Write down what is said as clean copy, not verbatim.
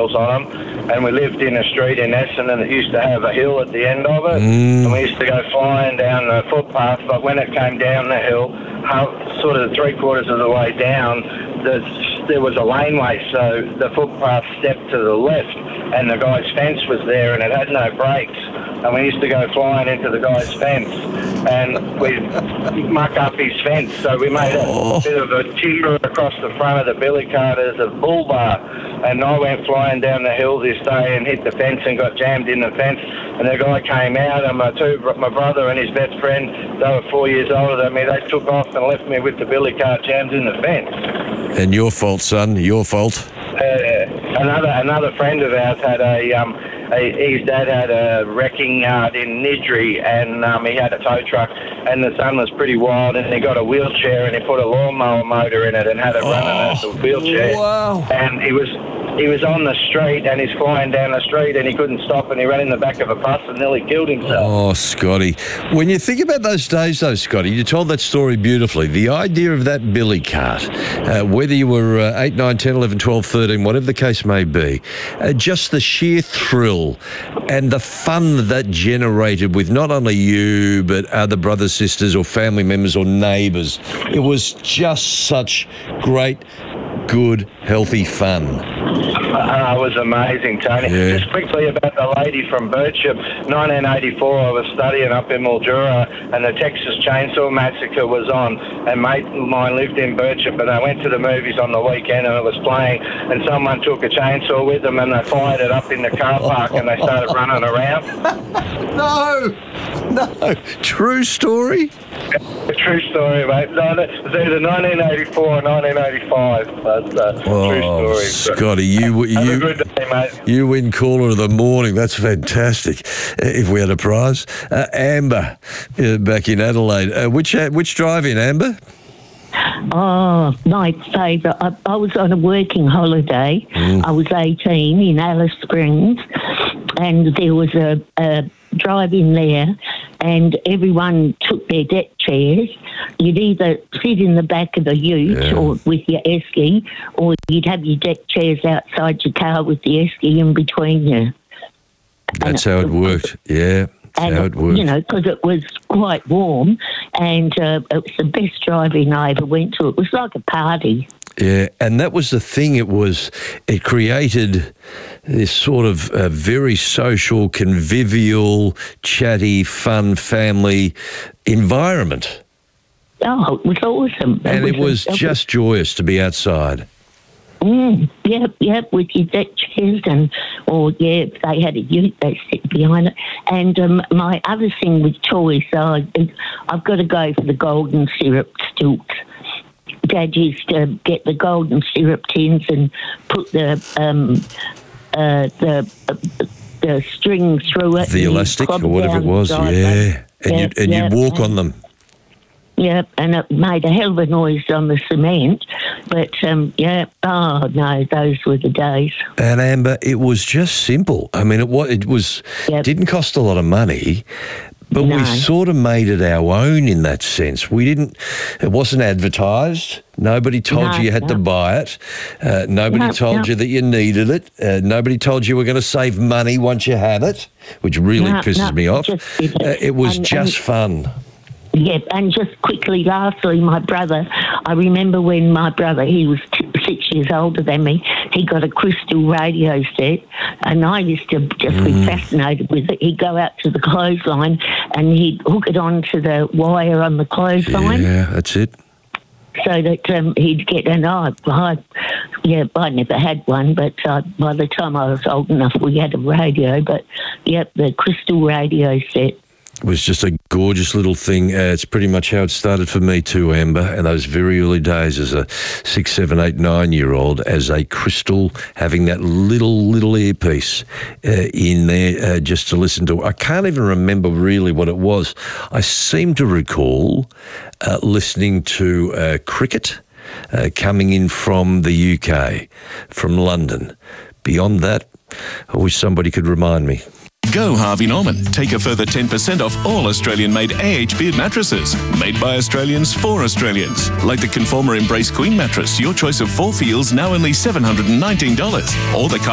rails on them, and we lived in a street in Essendon that used to have a hill at the end of it, and we used to go flying down the footpath, but when it came down the hill, sort of 3/4 of the way down, there was a laneway, so the footpath stepped to the left, and the guy's fence was there, and it had no brakes, and we used to go flying into the guy's fence, and we'd muck up his fence, so we made a bit of a timber across the front of the billy cart as a bull bar, and I went flying down the hill this day and hit the fence and got jammed in the fence, and the guy came out, and my brother and his best friend, they were 4 years older than me, they took off and left me with the billy cart jammed in the fence. And your fault, son, your fault. Another friend of ours had his dad had a wrecking yard in Nidri, and he had a tow truck, and the son was pretty wild, and he got a wheelchair and he put a lawnmower motor in it and had it running as a wheelchair. Wow. And he was on the street, and he's flying down the street, and he couldn't stop, and he ran in the back of a bus and nearly killed himself. Oh, Scotty. When you think about those days, though, Scotty, you told that story beautifully. The idea of that billy cart, whether you were 8, 9, 10, 11, 12, 13, whatever the case may be, just the sheer thrill and the fun that generated with not only you, but other brothers, sisters, or family members or neighbours. It was just such great, good, healthy fun. It was amazing, Tony. Yeah. Just quickly about the lady from Birchip. 1984, I was studying up in Mildura, and the Texas Chainsaw Massacre was on, and mate of mine lived in Birchip, and I went to the movies on the weekend, and it was playing, and someone took a chainsaw with them, and they fired it up in the car park, and they started running around. No. True story? A true story, mate. No, it was either 1984 or 1985. But true story. Scotty, Have a good day, mate. You win caller of the morning. That's fantastic. If we had a prize. Amber, back in Adelaide. Which drive-in, Amber? Oh, my favourite. I was on a working holiday. I was 18 in Alice Springs, and there was a drive-in there, and everyone took their deck chairs. You'd either sit in the back of a ute or with your esky, or you'd have your deck chairs outside your car with the esky in between you. That's how it worked. Yeah. And, how it worked. you know, because it was quite warm, and it was the best drive-in I ever went to. It was like a party. Yeah, and that was the thing. It created this sort of very social, convivial, chatty, fun family environment. Oh, it was awesome. And it was just joyous to be outside. Yep, with your deck chairs if they had a ute, they sit behind it. And my other thing with toys, I've got to go for the golden syrup stilts. Dad used to get the golden syrup tins and put the string through it. The elastic or whatever it was, yeah. And you'd walk on them. Yep, and it made a hell of a noise on the cement. But, those were the days. And, Amber, it was just simple. I mean, it didn't cost a lot of money, but we sort of made it our own in that sense. It wasn't advertised. Nobody told you had to buy it. Nobody told you that you needed it. Nobody told you were going to save money once you had it, which really pisses me off. It was just fun. Yeah, and just quickly, lastly, my brother, I remember when my brother, he was 6 years older than me, he got a crystal radio set, and I used to just be fascinated with it. He'd go out to the clothesline and he'd hook it onto the wire on the clothesline. Yeah, that's it. So that he'd get I never had one, but by the time I was old enough, we had a radio, but, the crystal radio set. It was just a gorgeous little thing. It's pretty much how it started for me too, Amber, and those very early days as a 6, 7, 8, 9-year-old, as a crystal, having that little earpiece in there just to listen to. I can't even remember really what it was. I seem to recall listening to cricket coming in from the UK, from London. Beyond that, I wish somebody could remind me. Go Harvey Norman. Take a further 10% off all Australian-made AH Beard mattresses. Made by Australians for Australians. Like the Conformer Embrace Queen mattress, your choice of 4 feels, now only $719. Or the